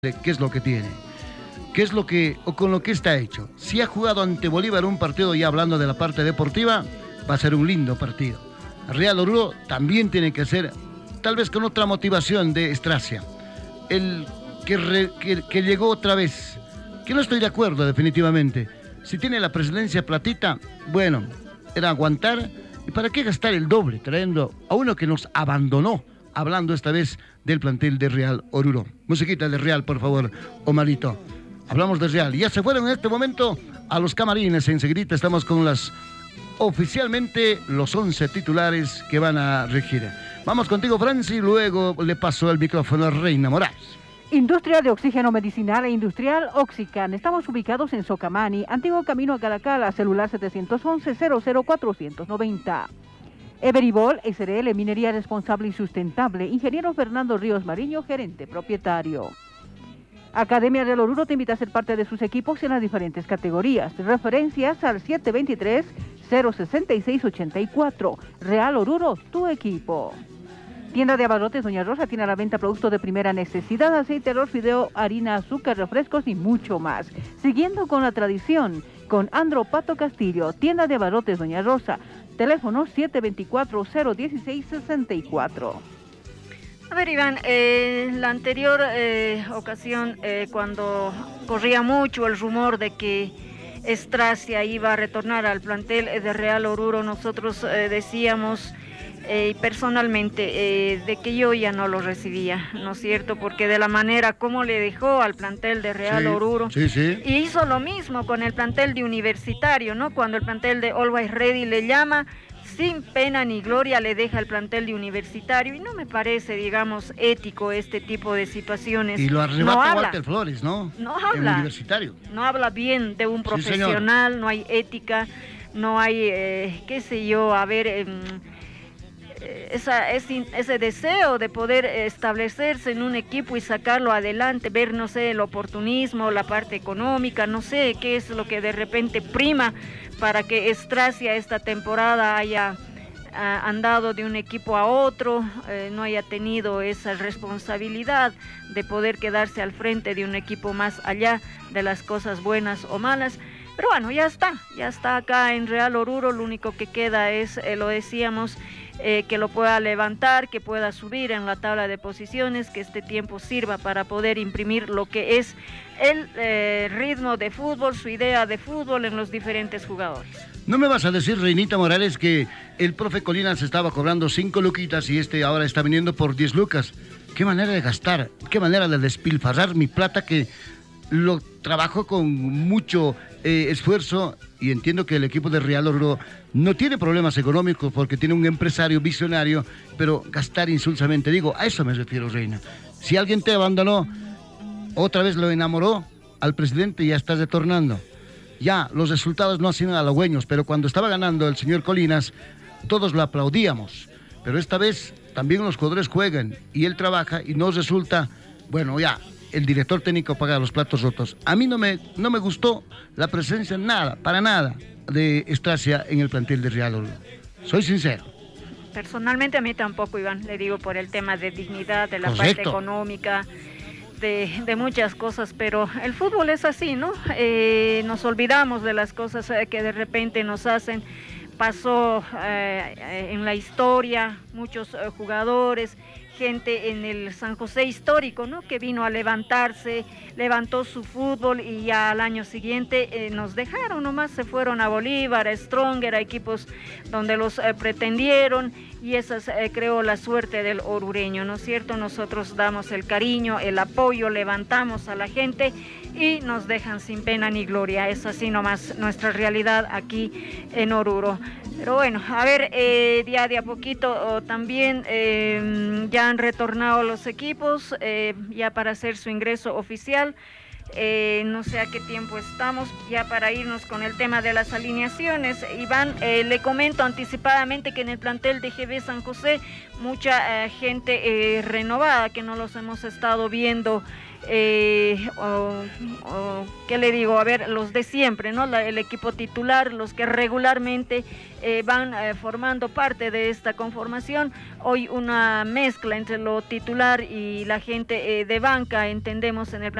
qué es lo que tiene, qué es lo que, o con lo que está hecho. Si ha jugado ante Bolívar un partido, ya hablando de la parte deportiva, va a ser un lindo partido. Real Oruro también tiene que ser, tal vez con otra motivación de Stracia. El que llegó otra vez, que no estoy de acuerdo definitivamente. Si tiene la presidencia platita, bueno, era aguantar. ¿Y para qué gastar el doble trayendo a uno que nos abandonó? Hablando esta vez del plantel de Real Oruro. Musiquita de Real, por favor, Omarito. Hablamos de Real. Ya se fueron en este momento a los camarines. Enseguida estamos con oficialmente los 11 titulares que van a regir. Vamos contigo, Franci, luego le paso el micrófono a Reina Morales. Industria de Oxígeno Medicinal e Industrial Oxican. Estamos ubicados en Socamani, antiguo camino a Caracala, celular 711-00490. Everibol SRL, Minería Responsable y Sustentable. Ingeniero Fernando Ríos Mariño, gerente propietario. Academia Real Oruro te invita a ser parte de sus equipos en las diferentes categorías. Referencias al 723-066-84. Real Oruro, tu equipo. Tienda de abarrotes Doña Rosa tiene a la venta productos de primera necesidad, aceite, arroz, fideo, harina, azúcar, refrescos y mucho más. Siguiendo con la tradición, con Andro Pato Castillo, tienda de abarrotes Doña Rosa, teléfono 724-016-64. A ver, Iván, la anterior ocasión, cuando corría mucho el rumor de que Stracia iba a retornar al plantel de Real Oruro, nosotros decíamos personalmente de que yo ya no lo recibía, ¿no es cierto? Porque de la manera como le dejó al plantel de Real Oruro, sí. Y hizo lo mismo con el plantel de Universitario, ¿no? Cuando el plantel de Always Ready le llama, sin pena ni gloria le deja el plantel de Universitario, y no me parece, digamos, ético este tipo de situaciones. Y lo arrebata Walter Flores, ¿no? No habla. Universitario. No habla bien de un profesional, no hay ética, no hay, qué sé yo, a ver, ese deseo de poder establecerse en un equipo y sacarlo adelante, ver, no sé, el oportunismo, la parte económica, no sé qué es lo que de repente prima para que Stracia esta temporada haya andado de un equipo a otro, no haya tenido esa responsabilidad de poder quedarse al frente de un equipo más allá de las cosas buenas o malas. Pero bueno, ya está acá en Real Oruro, lo único que queda es, lo decíamos, que lo pueda levantar, que pueda subir en la tabla de posiciones, que este tiempo sirva para poder imprimir lo que es el ritmo de fútbol, su idea de fútbol en los diferentes jugadores. ¿No me vas a decir, Reinita Morales, que el profe Colinas estaba cobrando 5 luquitas y ahora está viniendo por 10 lucas? Qué manera de gastar, qué manera de despilfarrar mi plata, que lo trabajo con mucho esfuerzo, y entiendo que el equipo de Real Oruro no tiene problemas económicos porque tiene un empresario visionario, pero gastar insulsamente, digo, a eso me refiero, Reina. Si alguien te abandonó, otra vez lo enamoró al presidente y ya estás retornando. Ya, los resultados no han sido halagüeños, pero cuando estaba ganando el señor Colinas, todos lo aplaudíamos. Pero esta vez también los jugadores juegan y él trabaja y no resulta, bueno, ya, el director técnico paga los platos rotos. A mí no me gustó la presencia, para nada, de Stracia en el plantel de Real Oruro. Soy sincero. Personalmente a mí tampoco, Iván, le digo, por el tema de dignidad, de la parte económica, de muchas cosas, pero el fútbol es así, ¿no? Nos olvidamos de las cosas que de repente nos hacen. Pasó en la historia, muchos jugadores, gente en el San José histórico, ¿no? Que vino a levantarse, levantó su fútbol y ya al año siguiente nos dejaron, nomás se fueron a Bolívar, a Stronger, a equipos donde los pretendieron, y esa creó la suerte del orureño, ¿no es cierto? Nosotros damos el cariño, el apoyo, levantamos a la gente y nos dejan sin pena ni gloria. Es así nomás nuestra realidad aquí en Oruro. Pero bueno, a ver, día de a poquito también ya han retornado los equipos ya para hacer su ingreso oficial. No sé a qué tiempo estamos ya para irnos con el tema de las alineaciones. Iván, le comento anticipadamente que en el plantel de GB San José mucha gente renovada, que no los hemos estado viendo ¿qué le digo? A ver, los de siempre, ¿no? El equipo titular, los que regularmente van formando parte de esta conformación. Hoy una mezcla entre lo titular y la gente de banca, entendemos en el plan